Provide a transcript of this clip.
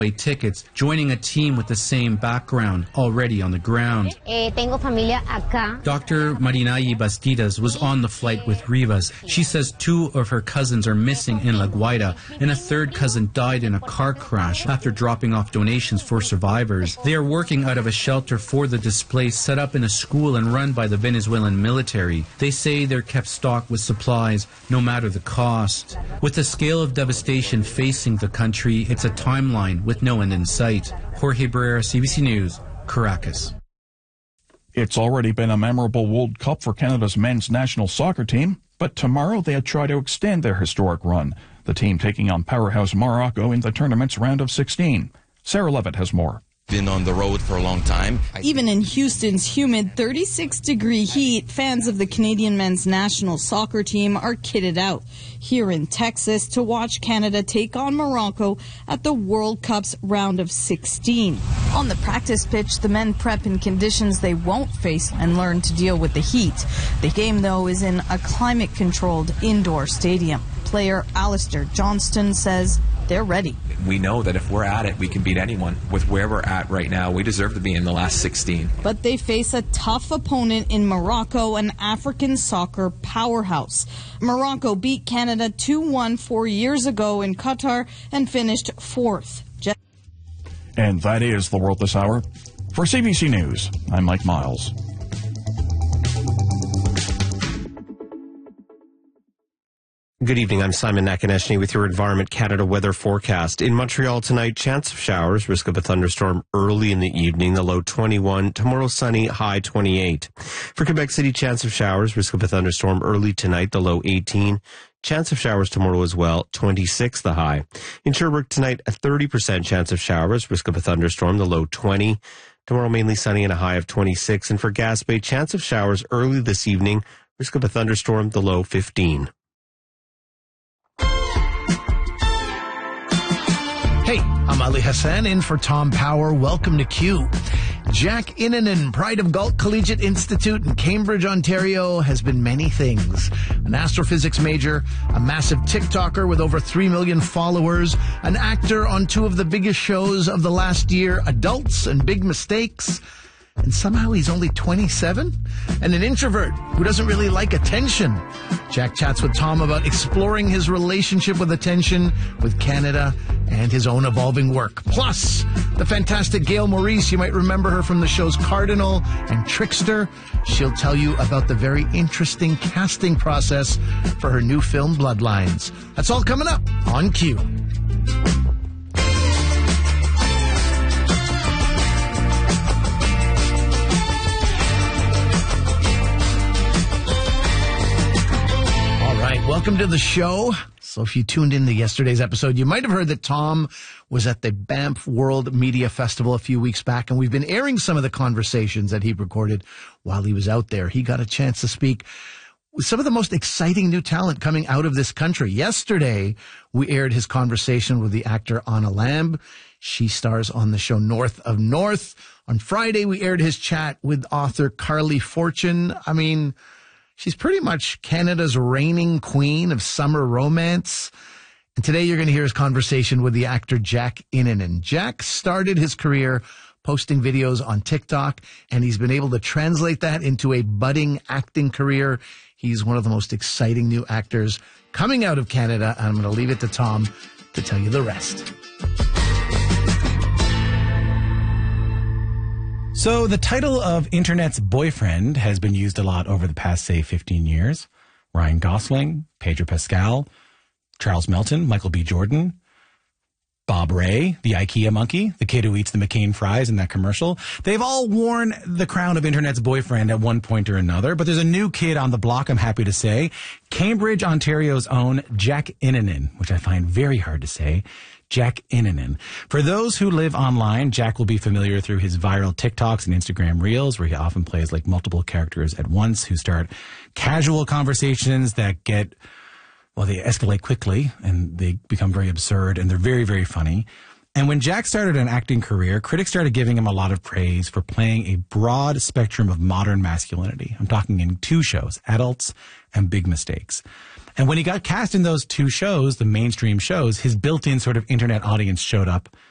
tickets, joining a team with the same background already on the ground. Tengo familia acá. Dr. Marinayi Bastidas was on the flight with Rivas. She says 2 of her cousins are missing in La Guaira, and a 3rd cousin died in a car crash after dropping off donations for survivors. They are working out of a shelter for the displaced set up in a school and run by the Venezuelan military. They say they're kept stocked with supplies no matter the cost. With the scale of devastation facing the country, it's a timeline with no end in sight. Jorge Barrera, CBC News, Caracas. It's already been a memorable World Cup for Canada's men's national soccer team, but tomorrow they'll try to extend their historic run. The team taking on powerhouse Morocco in the tournament's round of 16. Sarah Levitt has more. Been on the road for a long time. Even in Houston's humid 36-degree heat, fans of the Canadian men's national soccer team are kitted out here in Texas to watch Canada take on Morocco at the World Cup's round of 16. On the practice pitch, the men prep in conditions they won't face and learn to deal with the heat. The game, though, is in a climate-controlled indoor stadium. Player Alistair Johnston says they're ready. We know that if we're at it, we can beat anyone. With where we're at right now, we deserve to be in the last 16. But they face a tough opponent in Morocco, an African soccer powerhouse. Morocco beat Canada 2-1 4 years ago in Qatar and finished 4th. And that is the world this hour. For CBC News, I'm Mike Miles. Good evening, I'm Simon Nakaneshny with your Environment Canada weather forecast. In Montreal tonight, chance of showers, risk of a thunderstorm early in the evening, the low 21. Tomorrow sunny, high 28. For Quebec City, chance of showers, risk of a thunderstorm early tonight, the low 18. Chance of showers tomorrow as well, 26 the high. In Sherbrooke tonight, a 30% chance of showers, risk of a thunderstorm, the low 20. Tomorrow mainly sunny and a high of 26. And for Gaspé, chance of showers early this evening, risk of a thunderstorm, the low 15. Hey, I'm Ali Hassan in for Tom Power. Welcome to Q. Jack Innanen, Pride of Galt Collegiate Institute in Cambridge, Ontario, has been many things. An astrophysics major, a massive TikToker with over 3 million followers, an actor on 2 of the biggest shows of the last year, Adults and Big Mistakes. And somehow he's only 27? And an introvert who doesn't really like attention. Jack chats with Tom about exploring his relationship with attention, with Canada, and his own evolving work. Plus, the fantastic Gail Maurice, you might remember her from the shows Cardinal and Trickster. She'll tell you about the very interesting casting process for her new film, Bloodlines. That's all coming up on Q. Welcome to the show. So if you tuned into yesterday's episode, you might have heard that Tom was at the Banff World Media Festival a few weeks back, and we've been airing some of the conversations that he recorded while he was out there. He got a chance to speak with some of the most exciting new talent coming out of this country. Yesterday, we aired his conversation with the actor Anna Lamb. She stars on the show North of North. On Friday, we aired his chat with author Carly Fortune. I mean, she's pretty much Canada's reigning queen of summer romance. And today you're going to hear his conversation with the actor Jack Innanen. Jack started his career posting videos on TikTok, and he's been able to translate that into a budding acting career. He's one of the most exciting new actors coming out of Canada, and I'm going to leave it to Tom to tell you the rest. So the title of Internet's boyfriend has been used a lot over the past, say, 15 years. Ryan Gosling, Pedro Pascal, Charles Melton, Michael B. Jordan, Bob Ray, the IKEA monkey, the kid who eats the McCain fries in that commercial. They've all worn the crown of Internet's boyfriend at one point or another, but there's a new kid on the block, I'm happy to say. Cambridge, Ontario's own Jack Innanen, which I find very hard to say. Jack Innanen. For those who live online, Jack will be familiar through his viral TikToks and Instagram Reels, where he often plays like multiple characters at once who start casual conversations that get, well, they escalate quickly and they become very absurd and they're very, very funny. And when Jack started an acting career, critics started giving him a lot of praise for playing a broad spectrum of modern masculinity. I'm talking in 2 shows, Adults and Big Mistakes. And when he got cast in those 2 shows, the mainstream shows, his built-in sort of internet audience showed up